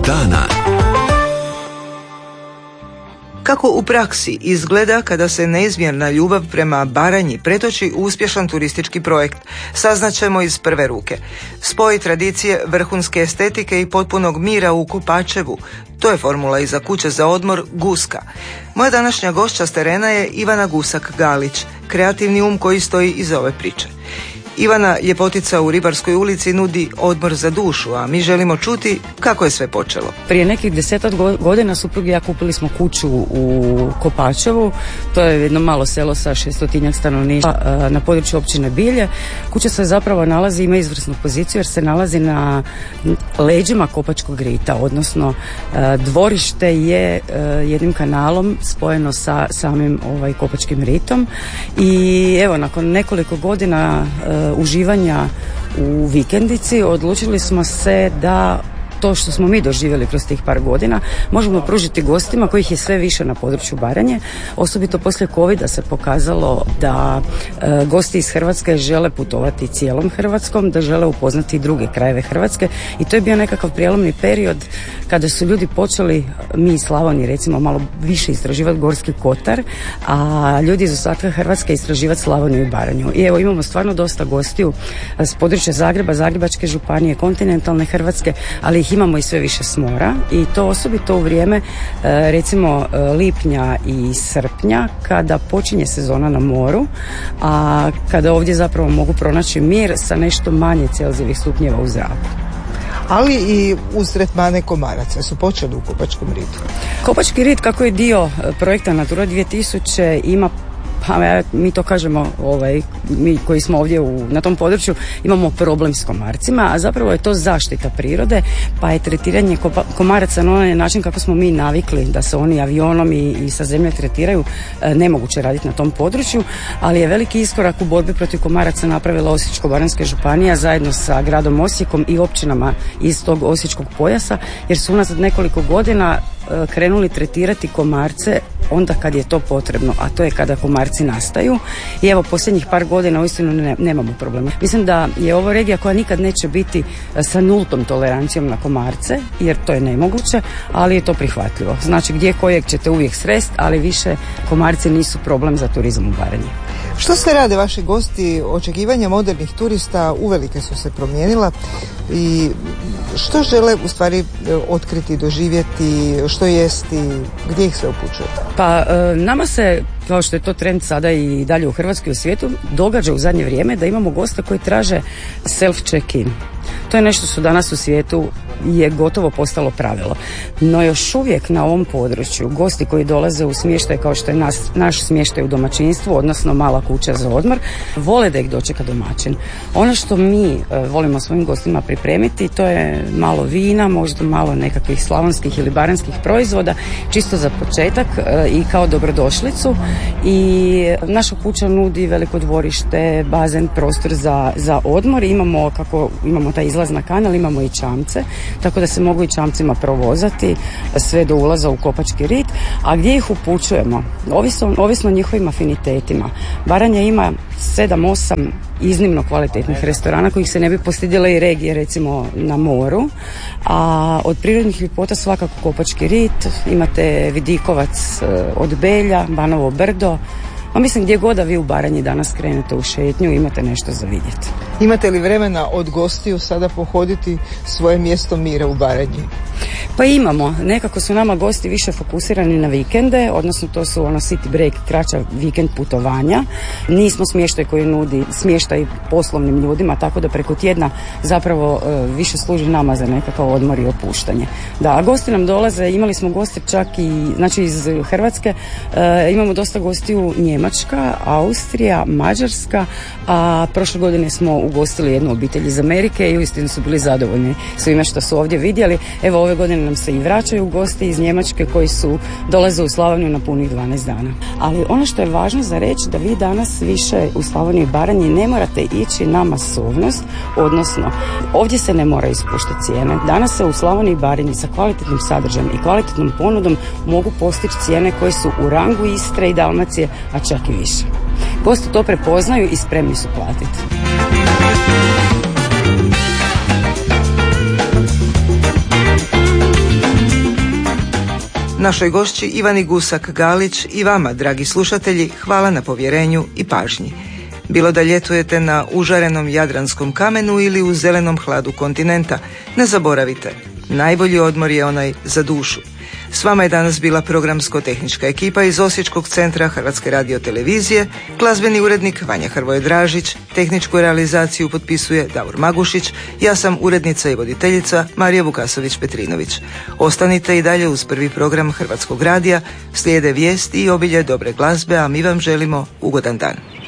dana. Kako u praksi izgleda kada se neizmjerna ljubav prema Baranji pretoči u uspješan turistički projekt, saznaćemo iz prve ruke. Spoj tradicije, vrhunske estetike i potpunog mira u Kopačevu, to je formula iza kuće za odmor Guska. Moja današnja gošća s terena je Ivana Gusak-Galić, kreativni um koji stoji iza ove priče. Ivana, ljepotica u Ribarskoj ulici, nudi odmor za dušu, a mi želimo čuti kako je sve počelo. Prije nekih 10 godina suprug i ja kupili smo kuću u Kopačevu, to je jedno malo selo sa 600 stanovništva na području općine Bilje. Kuća se zapravo nalazi, ima izvrsnu poziciju jer se nalazi na leđima Kopačkog rita, odnosno dvorište je jednim kanalom spojeno sa samim Kopačkim ritom i evo nakon nekoliko godina uživanja u vikendici odlučili smo se da to što smo mi doživjeli kroz tih par godina možemo pružiti gostima kojih je sve više na području Baranje. Osobito poslije covida se pokazalo da gosti iz Hrvatske žele putovati cijelom Hrvatskom, da žele upoznati i druge krajeve Hrvatske i to je bio nekakav prijelomni period kada su ljudi počeli, mi iz Slavonije recimo, malo više istraživati Gorski kotar, a ljudi iz ostatka Hrvatske istraživati Slavoniju i Baranju. I evo imamo stvarno dosta gostiju s područja Zagreba, Zagrebačke županije, kontinentalne Hrvatske, ali ih imamo i sve više s mora i to osobito u vrijeme recimo lipnja i srpnja kada počinje sezona na moru, a kada ovdje zapravo mogu pronaći mir sa nešto manje celzijevih stupnjeva u zraku. Ali i uz tretmane komaraca su počeli u Kopačkom ritu. Kopački rit, kako je dio projekta Natura 2000, ima, pa mi to kažemo, mi koji smo ovdje na tom području imamo problem s komarcima, a zapravo je to zaštita prirode, pa je tretiranje komaraca na onaj način kako smo mi navikli da se oni avionom i sa zemlje tretiraju nemoguće raditi na tom području, ali je veliki iskorak u borbi protiv komaraca napravila Osječko-baranjska županija zajedno sa gradom Osijekom i općinama iz tog osječkog pojasa, jer su unazad nekoliko godina krenuli tretirati komarce onda kad je to potrebno, a to je kada komarci nastaju. I evo posljednjih par godina uistinu nemamo problema. Mislim da je ovo regija koja nikad neće biti sa nultom tolerancijom na komarce, jer to je nemoguće, ali je to prihvatljivo. Znači gdje kojeg ćete uvijek srest, ali više komarci nisu problem za turizam u Baranji. Što se rade vaši gosti? Očekivanja modernih turista uvelike su se promijenila i što žele u stvari otkriti, doživjeti, što jesti, gdje ih sve upućuje? Pa nama se, kao što je to trend sada i dalje u Hrvatskoj i u svijetu, događa u zadnje vrijeme da imamo gosta koji traže self-check-in. To je nešto što danas u svijetu je gotovo postalo pravilo. No još uvijek na ovom području gosti koji dolaze u smještaj kao što je naš smještaj u domaćinstvu, odnosno mala kuća za odmor, vole da ih dočeka domaćin. Ono što mi volimo svojim gostima pripremiti, to je malo vina, možda malo nekakvih slavonskih ili baranjskih proizvoda, čisto za početak i kao dobrodošlicu. I naša kuća nudi veliko dvorište, bazen, prostor za odmor. Imamo taj izlaz na kanal, imamo i čamce, tako da se mogu i čamcima provozati sve do ulaza u Kopački rit. A gdje ih upućujemo? Ovisno o njihovim afinitetima. Baranja ima 7-8 iznimno kvalitetnih restorana kojih se ne bi postidjele i regije recimo na moru, a od prirodnih ljepota svakako Kopački rit, imate Vidikovac od Belja, Banovo brdo. A mislim gdje god da vi u Baranji danas krenete u šetnju imate nešto za vidjeti. Imate li vremena od gostiju sada pohoditi svoje mjesto mira u Baranji? Pa imamo. Nekako su nama gosti više fokusirani na vikende, odnosno to su city break, kraća vikend putovanja. Nismo smještaj koji nudi smještaj poslovnim ljudima, tako da preko tjedna zapravo više služi nama za nekakav odmor i opuštanje. Da, gosti nam dolaze, imali smo goste čak i iz Hrvatske, imamo dosta gostiju Njemačka, Austrija, Mađarska, a prošle godine smo ugostili jednu obitelj iz Amerike i uistinu su bili zadovoljni svime što su ovdje vidjeli. Evo ove godine nam se i vraćaju gosti iz Njemačke koji dolaze u Slavoniju na punih 12 dana. Ali ono što je važno za reći da vi danas više u Slavoniji i Baranji ne morate ići na masovnost, odnosno ovdje se ne mora ispuštati cijene. Danas se u Slavoniji i Baranji sa kvalitetnim sadržajem i kvalitetnom ponudom mogu postići cijene koje su u rangu Istre i Dalmacije, a čak i više. Gosti to prepoznaju i spremni su platiti. Našoj gošći Ivani Gusak-Galić i vama, dragi slušatelji, hvala na povjerenju i pažnji. Bilo da ljetujete na užarenom jadranskom kamenu ili u zelenom hladu kontinenta, ne zaboravite, najbolji odmor je onaj za dušu. S vama je danas bila programsko-tehnička ekipa iz Osječkog centra Hrvatske radiotelevizije, glazbeni urednik Vanja Hrvoje-Dražić, tehničku realizaciju potpisuje Davor Magušić, ja sam urednica i voditeljica Marija Vukasović-Petrinović. Ostanite i dalje uz prvi program Hrvatskog radija, slijede vijesti i obilje dobre glazbe, a mi vam želimo ugodan dan.